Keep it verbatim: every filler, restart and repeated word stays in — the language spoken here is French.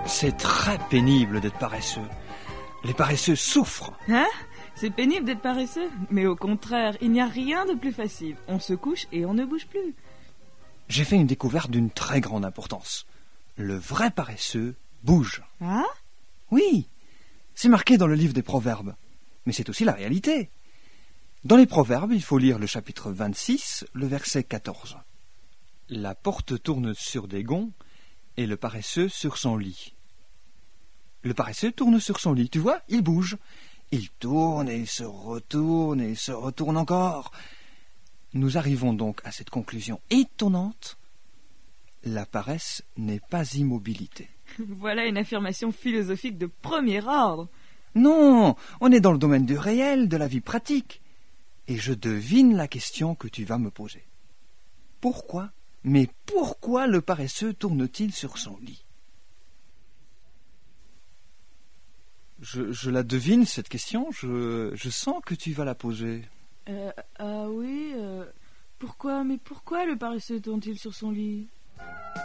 C'est très pénible d'être paresseux. Les paresseux souffrent. Hein? C'est pénible d'être paresseux? Mais au contraire, il n'y a rien de plus facile. On se couche et on ne bouge plus. J'ai fait une découverte d'une très grande importance. Le vrai paresseux bouge. Ah? Oui, c'est marqué dans le livre des Proverbes. Mais c'est aussi la réalité. Dans les Proverbes, il faut lire le chapitre vingt-six, le verset quatorze. La porte tourne sur des gonds et le paresseux sur son lit. Le paresseux tourne sur son lit, tu vois, il bouge. Il tourne et se retourne et se retourne encore. Nous arrivons donc à cette conclusion étonnante. La paresse n'est pas immobilité. Voilà une affirmation philosophique de premier ordre. Non, on est dans le domaine du réel, de la vie pratique. Et je devine la question que tu vas me poser. Pourquoi, mais pourquoi le paresseux tourne-t-il sur son lit? Je, je la devine, cette question. Je, je sens que tu vas la poser. Euh, ah oui, euh, pourquoi, mais pourquoi le paresseux tourne-t-il sur son lit?